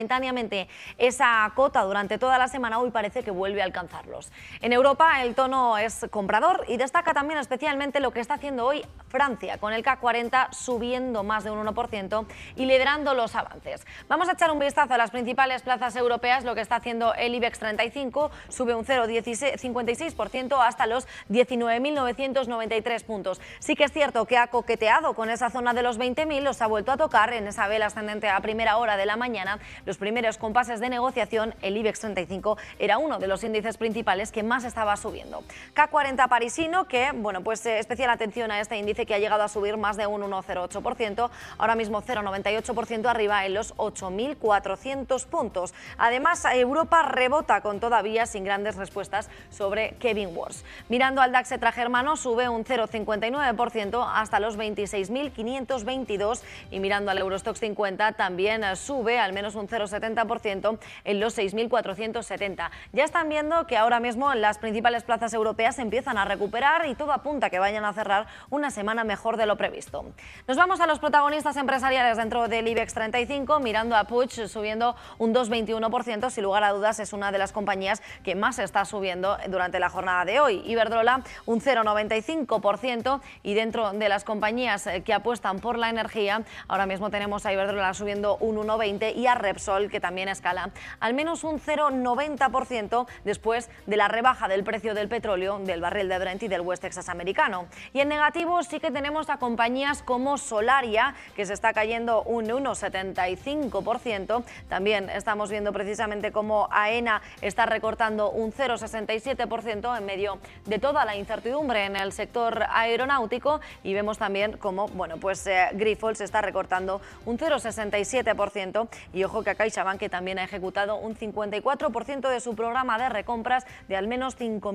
Momentáneamente esa cota durante toda la semana, hoy parece que vuelve a alcanzarlos. En Europa el tono es comprador y destaca también especialmente lo que está haciendo hoy Francia, con el CAC 40 subiendo más de un 1% y liderando los avances. Vamos a echar un vistazo a las principales plazas europeas, lo que está haciendo el IBEX 35, sube un 0,56% hasta los 19.993 puntos. Sí que es cierto que ha coqueteado con esa zona de los 20.000, los ha vuelto a tocar en esa vela ascendente a primera hora de la mañana. Los primeros compases de negociación, el IBEX 35 era uno de los índices principales que más estaba subiendo. CAC 40 parisino, que, bueno, pues especial atención a este índice que ha llegado a subir más de un 1,08%, ahora mismo 0,98% arriba en los 8.400 puntos. Además, Europa rebota con todavía sin grandes respuestas sobre Kevin Wars. Mirando al DAX germano, sube un 0,59% hasta los 26.522 y mirando al Eurostoxx 50 también sube al menos un 0,70% en los 6.470. Ya están viendo que ahora mismo las principales plazas europeas empiezan a recuperar y todo apunta a que vayan a cerrar una semana mejor de lo previsto. Nos vamos a los protagonistas empresariales dentro del IBEX 35, mirando a Puig subiendo un 2,21%, sin lugar a dudas es una de las compañías que más está subiendo durante la jornada de hoy. Iberdrola un 0,95% y dentro de las compañías que apuestan por la energía, ahora mismo tenemos a Iberdrola subiendo un 1,20% y a Repsol, que también escala al menos un 0,90% después de la rebaja del precio del petróleo, del barril de Brent y del West Texas americano. Y en negativo sí que tenemos a compañías como Solaria, que se está cayendo un 1,75%. También estamos viendo precisamente cómo AENA está recortando un 0,67% en medio de toda la incertidumbre en el sector aeronáutico, y vemos también cómo, bueno, pues Grifols está recortando un 0,67%. Y ojo que a CaixaBank, que también ha ejecutado un 54% de su programa de recompras de al menos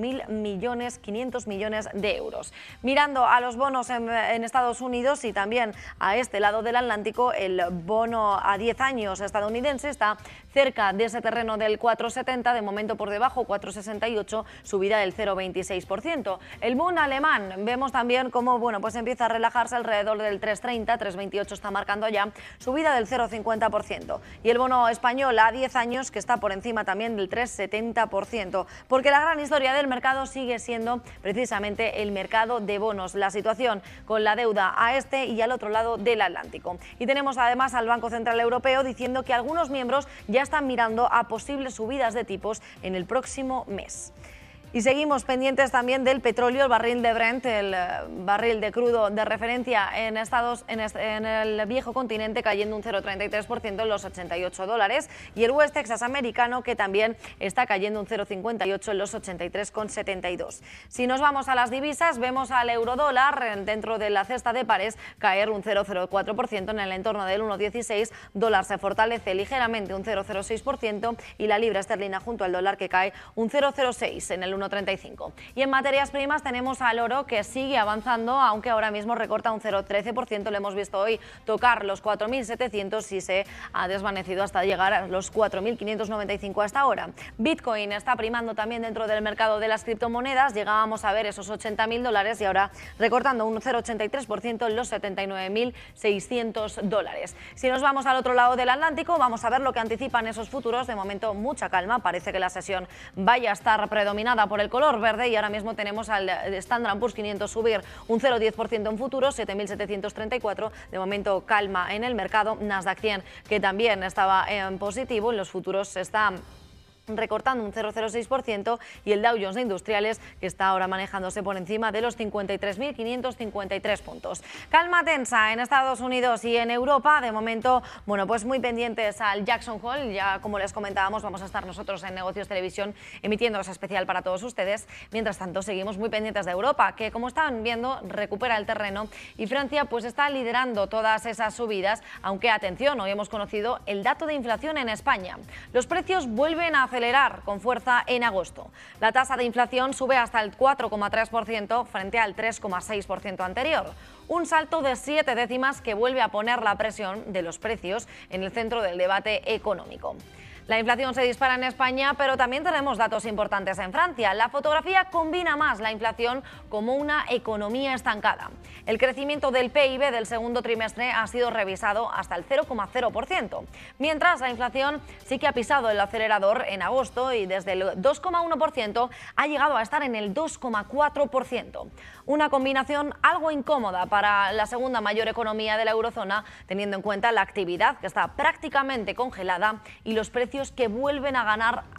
5.500 millones de euros. Mirando a los bonos en Estados Unidos y también a este lado del Atlántico, el bono a 10 años estadounidense está cerca de ese terreno del 4,70, de momento por debajo, 4,68, subida del 0,26%. El Bund alemán, vemos también cómo, bueno, pues empieza a relajarse alrededor del 3,30, 3,28 está marcando ya, subida del 0,50%. Y el bono español a 10 años, que está por encima también del 3,70%, porque la gran historia del mercado sigue siendo precisamente el mercado de bonos, la situación con la deuda a este y al otro lado del Atlántico. Y tenemos además al Banco Central Europeo diciendo que algunos miembros ya están mirando a posibles subidas de tipos en el próximo mes. Y seguimos pendientes también del petróleo, el barril de Brent, el barril de crudo de referencia en el viejo continente, cayendo un 0,33% en los $88, y el West Texas americano, que también está cayendo un 0,58 en los 83,72. Si nos vamos a las divisas, vemos al eurodólar dentro de la cesta de pares caer un 0,04% en el entorno del 1,16, dólar se fortalece ligeramente un 0,06% y la libra esterlina junto al dólar que cae un 0,06 en el 1,35. Y en materias primas tenemos al oro, que sigue avanzando, aunque ahora mismo recorta un 0,13%. Lo hemos visto hoy tocar los 4.700 y se ha desvanecido hasta llegar a los 4.595 hasta ahora. Bitcoin está primando también dentro del mercado de las criptomonedas. Llegábamos a ver esos $80.000 y ahora recortando un 0,83% en los $79.600. Si nos vamos al otro lado del Atlántico, vamos a ver lo que anticipan esos futuros. De momento mucha calma, parece que la sesión vaya a estar predominada por el color verde, y ahora mismo tenemos al Standard & Poor's 500 subir un 0,10% en futuros, 7.734, de momento calma en el mercado. Nasdaq 100, que también estaba en positivo, en los futuros está recortando un 0,06%, y el Dow Jones de Industriales, que está ahora manejándose por encima de los 53.553 puntos. Calma tensa en Estados Unidos y en Europa. De momento, bueno, pues muy pendientes al Jackson Hole. Ya, como les comentábamos, vamos a estar nosotros en Negocios Televisión emitiendo esa especial para todos ustedes. Mientras tanto, seguimos muy pendientes de Europa, que, como están viendo, recupera el terreno, y Francia pues está liderando todas esas subidas, aunque atención, hoy hemos conocido el dato de inflación en España. Los precios vuelven a acelerar con fuerza en agosto. La tasa de inflación sube hasta el 4,3% frente al 3,6% anterior. Un salto de 7 décimas que vuelve a poner la presión de los precios en el centro del debate económico. La inflación se dispara en España, pero también tenemos datos importantes en Francia. La fotografía combina más la inflación como una economía estancada. El crecimiento del PIB del segundo trimestre ha sido revisado hasta el 0,0%, mientras la inflación sí que ha pisado el acelerador en agosto y desde el 2,1% ha llegado a estar en el 2,4%. Una combinación algo incómoda para la segunda mayor economía de la eurozona, teniendo en cuenta la actividad que está prácticamente congelada y los precios que vuelven a ganar